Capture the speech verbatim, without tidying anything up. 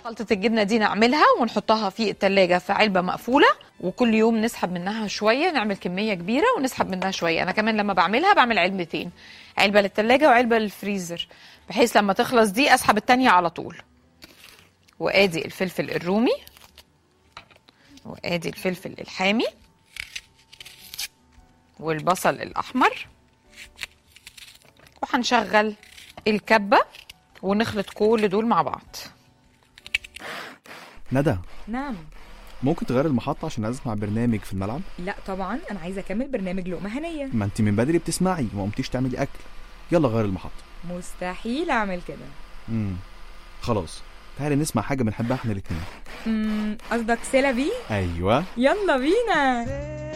خلطة الجبنة دي نعملها ونحطها في التلاجة في علبة مقفولة، وكل يوم نسحب منها شوية، نعمل كمية كبيرة ونسحب منها شوية. أنا كمان لما بعملها بعمل علبتين، علبة للتلاجة وعلبة للفريزر، بحيث لما تخلص دي أسحب التانية على طول. وآدي الفلفل الرومي، وآدي الفلفل الحامي، والبصل الأحمر، وهنشغل الكبة ونخلط كل دول مع بعض. ندى. نعم. ممكن تغير المحطة عشان عايز اسمع برنامج في الملعب؟ لا طبعا، انا عايزه اكمل برنامج لقمة هنية. ما انت من بدري بتسمعي وما قمتيش تعملي اكل. يلا غير المحطة. مستحيل اعمل كده. امم خلاص، تعالي نسمع حاجة بنحبها احنا الاتنين. امم قصدك سيلا بي؟ ايوه، يلا بينا.